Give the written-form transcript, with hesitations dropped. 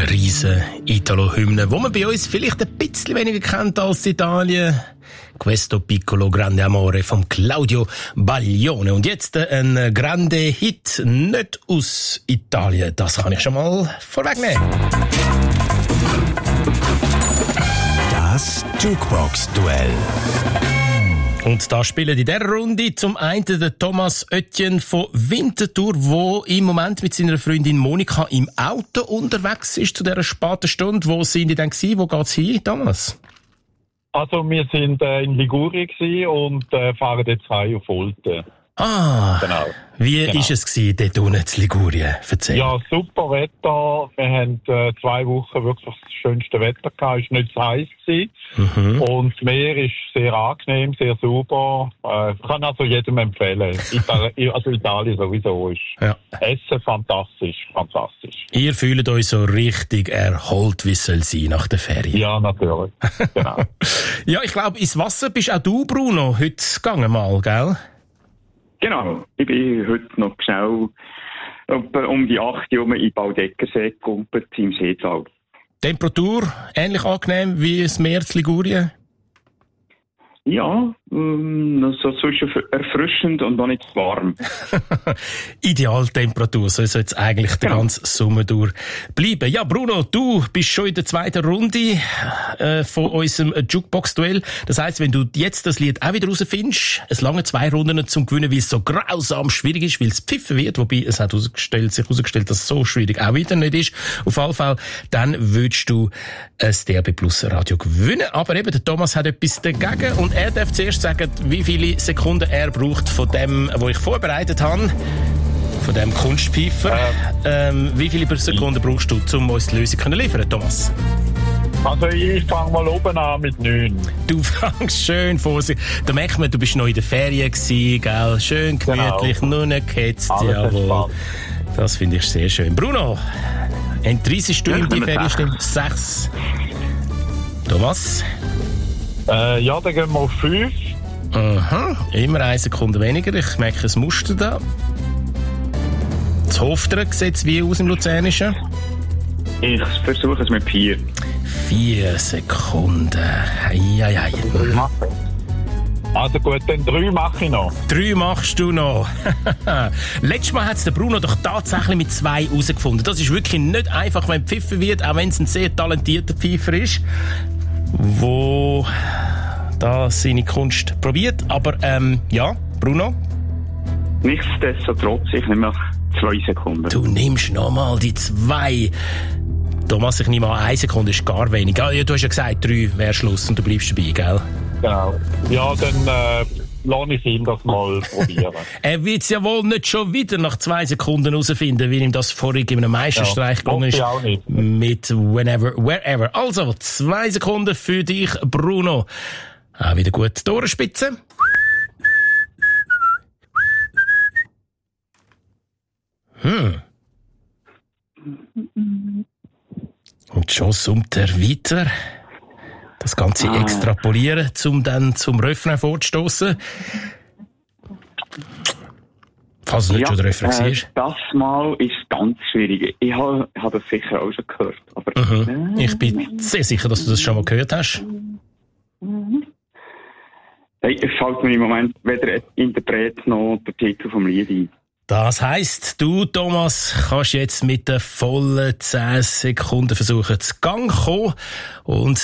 eine riesen Italo-Hymne, die man bei uns vielleicht ein bisschen weniger kennt als in Italien. Questo piccolo grande amore von Claudio Baglione. Und jetzt ein grande Hit, nicht aus Italien. Das kann ich schon mal vorwegnehmen. Das Jukebox-Duell. Und da spielen in dieser Runde zum einen der Thomas Oetjen von Winterthur, der im Moment mit seiner Freundin Monika im Auto unterwegs ist zu dieser späten Stunde. Wo sind die denn gewesen? Wo geht's hin, Thomas? Also wir sind in Ligurien gewesen und fahren jetzt heim auf Olten. Ah, genau. Wie ist es gewesen, dort unten in Ligurien? Erzähl. Ja, super Wetter. Wir haben 2 Wochen wirklich das schönste Wetter gehabt. Es war nicht zu heiß gewesen. Und das Meer ist sehr angenehm, sehr sauber. Ich kann also jedem empfehlen. Italien sowieso ist Essen fantastisch. Ihr fühlt euch so richtig erholt, wie es soll sein nach der Ferien. Ja, natürlich. Genau. Ja, ich glaube, ins Wasser bist auch du, Bruno, heute gegangen mal, gell? Genau, ich bin heute noch schnell um die 8 Uhr in Baldeckersee gekumpelt, im Seetal. Temperatur ähnlich angenehm wie das Meer in Ligurien? Ja, so zwischen erfrischend und noch nicht warm. Idealtemperatur, so soll es eigentlich den ganzen Sommer durch bleiben. Ja, Bruno, du bist schon in der zweiten Runde von unserem Jukebox-Duell. Das heisst, wenn du jetzt das Lied auch wieder rausfindest, es lange 2 Runden zum Gewinnen, weil es so grausam schwierig ist, weil es pfiffen wird, wobei es hat sich herausgestellt, dass es so schwierig auch wieder nicht ist. Auf jeden Fall, dann würdest du ein DRB Plus Radio gewinnen. Aber eben, der Thomas hat etwas dagegen und er darf zuerst sagen, wie viele Sekunden er braucht von dem, was ich vorbereitet habe, von dem Kunstpfeifer. Wie viele Sekunden brauchst du, um uns die Lösung zu liefern, Thomas? Also ich fange mal oben an mit 9. Du fängst schön vor sich. Da merkt man, du bist noch in der Ferien gewesen, gell? Schön gemütlich, nur nicht gehetzt, jawohl. Das finde ich sehr schön. Bruno, entreissest du in die Ferienstimmung? 6. Thomas? Ja, dann gehen wir auf 5. Aha, immer 1 Sekunde weniger. Ich merke ein Muster da. Das Hofteren sieht es wie aus im Luzernischen? Ich versuche es mit 4. 4 Sekunden. Eieiei. Also gut, dann 3 mache ich noch. 3 machst du noch. Letztes Mal hat es der Bruno doch tatsächlich mit 2 herausgefunden. Das ist wirklich nicht einfach, wenn gepfiffen wird, auch wenn es ein sehr talentierter Pfeifer ist, wo da seine Kunst probiert. Aber ja, Bruno? Nichtsdestotrotz, ich nehme noch 2 Sekunden. Du nimmst nochmal die 2. Thomas, ich nehme an, 1 Sekunde ist gar wenig. Ja, du hast ja gesagt, 3 wäre Schluss und du bleibst dabei, gell? Genau. Ja, dann lasse ich ihn das mal probieren. Er wird es ja wohl nicht schon wieder nach 2 Sekunden herausfinden, wie ihm das vorhin in einem Meisterstreich gelungen ist. Auch nicht. Mit Whenever, Wherever. Also, 2 Sekunden für dich, Bruno. Auch wieder gut durchspitzen. Und schon summt er weiter. Das Ganze extrapolieren, um dann zum Refrain vorzustossen. Falls es nicht schon der Refrain war. Das Mal ist ganz schwierig. Ich habe das sicher auch schon gehört. Aber, ich bin sehr sicher, dass du das schon mal gehört hast. Es fällt mir im Moment weder ein Interpret noch der Titel vom Lied ein. Das heisst, du, Thomas, kannst jetzt mit den vollen 10 Sekunden versuchen, zu Gang kommen. Und